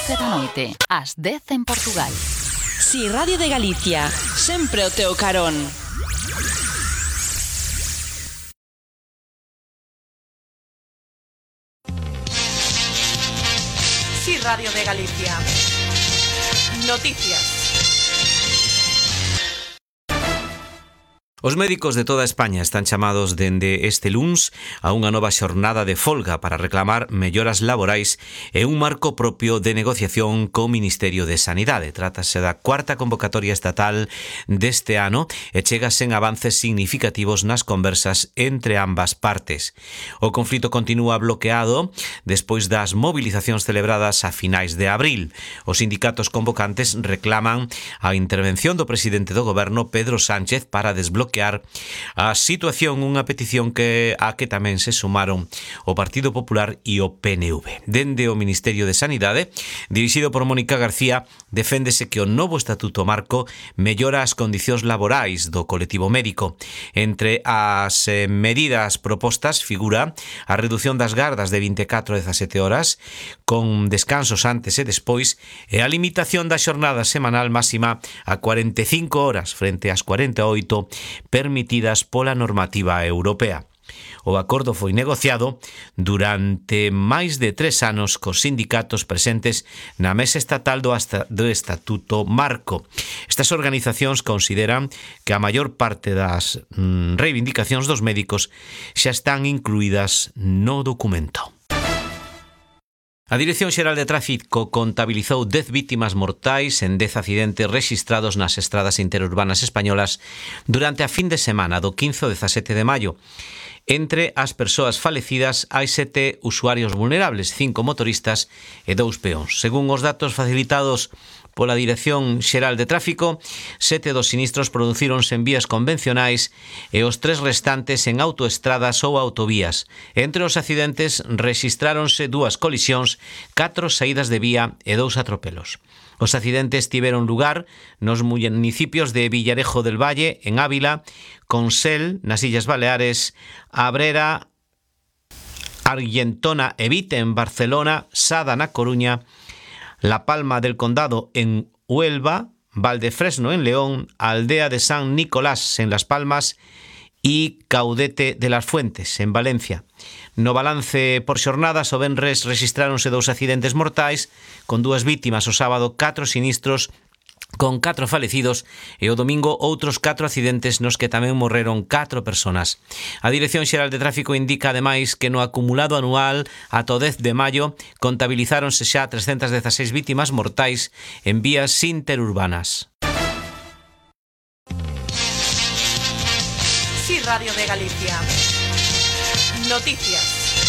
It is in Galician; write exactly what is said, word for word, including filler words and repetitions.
once da noite, ás dez en Portugal. Si Radio de Galicia, sempre o teu carón. Si Radio de Galicia. Noticias. Os médicos de toda España están chamados dende este luns a unha nova xornada de folga para reclamar melloras laborais e un marco propio de negociación co Ministerio de Sanidade. Trátase da cuarta convocatoria estatal deste ano e chegasen avances significativos nas conversas entre ambas partes. O conflito continúa bloqueado despois das movilizacións celebradas a finais de abril. Os sindicatos convocantes reclaman a intervención do presidente do goberno, Pedro Sánchez, para desbloquear a situación, unha petición que a que tamén se sumaron o Partido Popular e o P N V. Dende o Ministerio de Sanidade, dirixido por Mónica García, deféndese que o novo Estatuto Marco mellora as condicións laborais do colectivo médico. Entre as eh, medidas propostas figura a reducción das gardas de vinte e catro a dezasete horas, con descansos antes e despois, e a limitación da xornada semanal máxima a cuarenta e cinco horas frente ás cuarenta e oito permitidas pola normativa europea. O acordo foi negociado durante máis de tres anos cos sindicatos presentes na mesa estatal do, hasta, do Estatuto Marco. Estas organizacións consideran que a maior parte das mm, reivindicacións dos médicos xa están incluídas no documento. A Dirección Xeral de Tráfico contabilizou dez vítimas mortais en dez accidentes rexistrados nas estradas interurbanas españolas durante a fin de semana do quince ao dezasete de maio. Entre as persoas falecidas hai sete usuarios vulnerables, cinco motoristas e dous peóns. Según os datos facilitados pola Dirección Xeral de Tráfico, sete dos sinistros producíronse en vías convencionais e os tres restantes en autoestradas ou autovías. Entre os accidentes rexistráronse dúas colisións, catro saídas de vía e dous atropelos. Os accidentes tiveron lugar nos municipios de Villarejo del Valle, en Ávila, Consell, nas Illas Baleares, Abrera, Argentona e Vite, en Barcelona, Sada, na Coruña, La Palma del Condado, en Huelva, Valdefresno, en León, Aldea de San Nicolás, en Las Palmas, e Caudete de las Fuentes, en Valencia. No balance por xornadas, o venres rexistráronse dous accidentes mortais, con dúas vítimas o sábado, catro sinistros, con catro falecidos, e o domingo outros catro accidentes nos que tamén morreron catro personas. A Dirección Xeral de Tráfico indica ademais que no acumulado anual ata o dez de maio contabilizáronse xa trescentas dezaseis vítimas mortais en vías interurbanas. Si Radio de Galicia. Noticias.